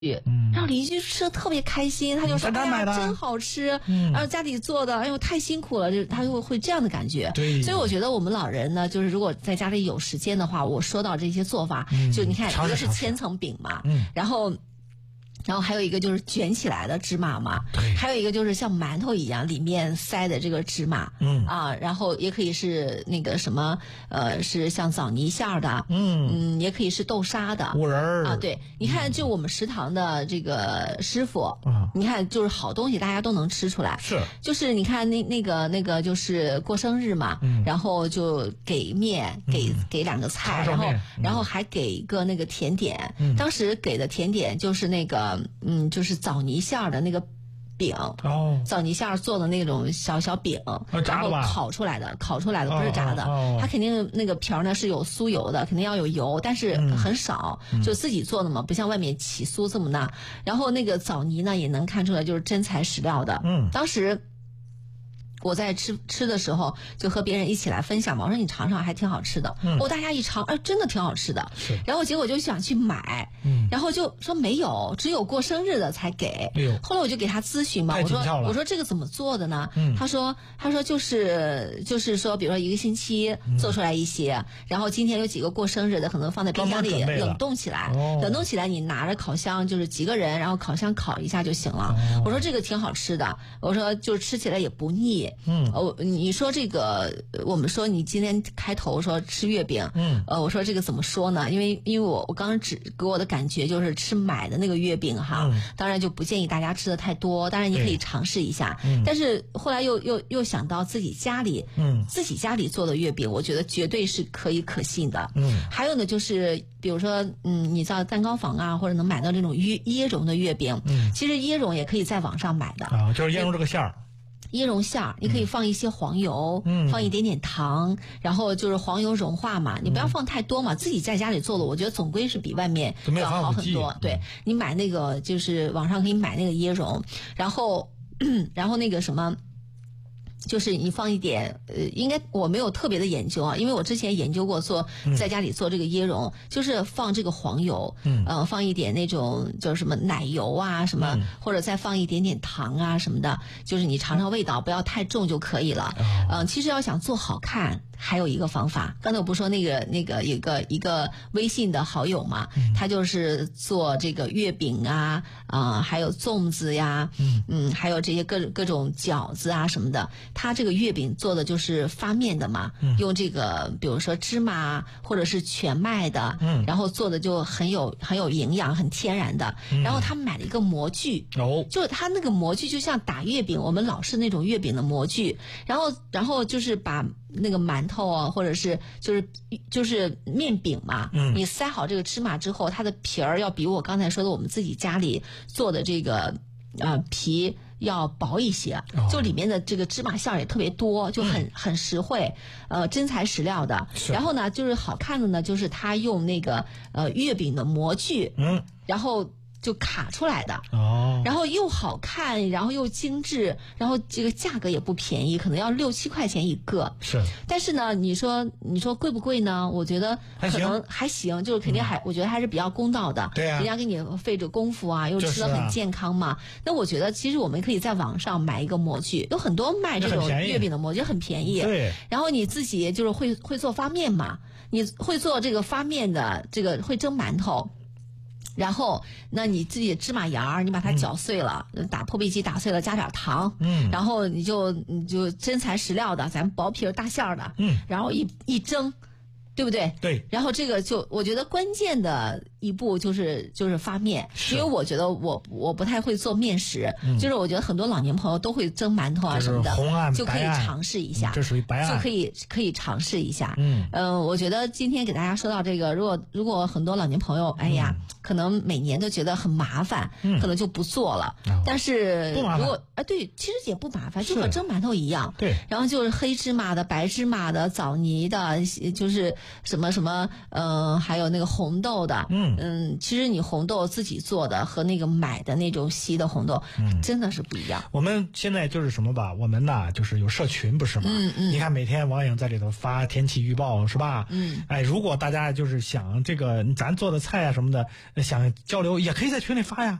然后邻居吃的特别开心，他就说：“哎呀，真好吃！家里做的，哎呦，太辛苦了。”他就会这样的感觉。 对， 所以我觉得我们老人呢，就是如果在家里有时间的话，我说到这些做法，就你看，一个是千层饼嘛，然后还有一个就是卷起来的芝麻嘛，还有一个就是像馒头一样里面塞的这个芝麻，然后也可以是那个什么，是像枣泥馅的，也可以是豆沙的， 五仁儿啊，对，你看就我们食堂的这个师傅，你看就是好东西大家都能吃出来， 是， 就是你看那个就是过生日嘛，然后就给面，给2个菜，然后还给一个那个甜点，当时给的甜点就是那个。就是枣泥馅的那个饼，枣泥馅做的那种小饼，然后烤出来的不是炸的，它肯定那个皮儿呢是有酥油的，肯定要有油，但是很少，就自己做的嘛，不像外面起酥这么大。然后那个枣泥呢也能看出来就是真材实料的，当时。我在吃的时候就和别人一起来分享嘛，我说你尝尝还挺好吃的，大家一尝，真的挺好吃的。然后结果就想去买，然后就说没有，只有过生日的才给。后来我就给他咨询嘛，我说这个怎么做的呢？他说就是说，比如说1个星期做出来一些，然后今天有几个过生日的，可能放在冰箱里冷冻起来，你拿着烤箱就是几个人，然后烤箱烤一下就行了。我说这个挺好吃的，我说就是吃起来也不腻。你说这个，我们说你今天开头说吃月饼，我说这个怎么说呢？因为我刚刚给我的感觉就是吃买的那个月饼哈，当然就不建议大家吃的太多，当然你可以尝试一下。但是后来又想到自己家里做的月饼，我觉得绝对是可信的。还有呢就是比如说你到蛋糕房啊，或者能买到这种椰蓉的月饼，其实椰蓉也可以在网上买的啊，就是椰蓉这个馅儿。 椰蓉馅儿，你可以放一些黄油，放一点点糖，然后就是黄油融化嘛，你不要放太多嘛，自己在家里做的，我觉得总归是比外面要好很多。对，你买那个就是网上可以买那个椰蓉，然后那个什么。就是你放一点，应该我没有特别的研究啊，因为我之前研究过在家里做这个椰蓉，就是放这个黄油，放一点那种就是什么奶油啊什么，或者再放一点点糖啊什么的，就是你尝尝味道，不要太重就可以了。其实要想做好看，还有一个方法，刚才我不说那个一个微信的好友嘛，他就是做这个月饼啊，还有粽子呀，还有这些各种饺子啊什么的。它这个月饼做的就是发面的嘛，用这个比如说芝麻或者是全麦的，然后做的就很有营养，很天然的。然后他买了一个模具，就是他那个模具就像打月饼，我们老式那种月饼的模具，然后就是把那个馒头啊，或者是就是面饼嘛，你塞好这个芝麻之后，它的皮儿要比我刚才说的我们自己家里做的这个皮要薄一些，就里面的这个芝麻馅儿也特别多，就很实惠，真材实料的。然后呢，就是好看的呢，就是他用那个月饼的模具，然后就卡出来的，然后又好看，然后又精致，然后这个价格也不便宜，可能要6-7块钱一个。 是， 但是呢，你说贵不贵呢？我觉得可能还行，就是肯定我觉得还是比较公道的。 对啊， 人家给你费着功夫啊，又吃得很健康嘛。那我觉得其实我们可以在网上买一个模具，有很多卖这种月饼的模具，很便宜。 对， 然后你自己就是会做发面嘛，你会做这个发面的，这个会蒸馒头。然后，那你自己芝麻芽儿，你把它搅碎了，打破壁机打碎了，加点糖，然后你就真材实料的，咱薄皮儿大馅儿的，然后一蒸，对不对？ 对。 然后这个我觉得关键的一步就是发面，因为我觉得我不太会做面食，就是我觉得很多老年朋友都会蒸馒头啊什么的， 红案就可以尝试一下， 这属于白案， 就可以尝试一下。我觉得今天给大家说到这个，如果很多老年朋友，哎呀，可能每年都觉得很麻烦，可能就不做了。但是如果对，其实也不麻烦，就和蒸馒头一样。 对。 然后就是黑芝麻的、白芝麻的、枣泥的，就是什么什么，还有那个红豆的，其实你红豆自己做的和那个买的那种稀的红豆，真的是不一样。 我们现在就是什么吧，我们呐就是有社群不是吗？你看每天王颖在里头发天气预报是吧？如果大家就是想这个咱做的菜啊什么的，想交流也可以在群里发呀。